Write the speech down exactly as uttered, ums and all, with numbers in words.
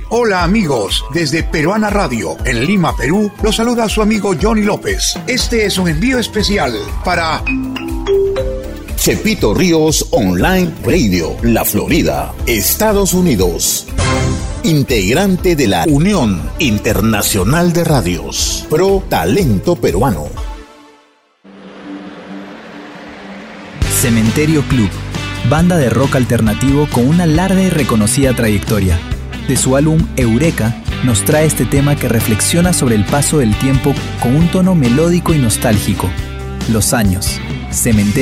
Hola amigos, desde Peruana Radio, en Lima, Perú, los saluda su amigo Johnny López. Este es un envío especial para Chepito Ríos Online Radio, La Florida, Estados Unidos. Integrante de la Unión Internacional de Radios, Pro Talento Peruano. Cementerio Club, banda de rock alternativo con una larga y reconocida trayectoria. De su álbum Eureka, nos trae este tema que reflexiona sobre el paso del tiempo con un tono melódico y nostálgico. Los años. Cementerio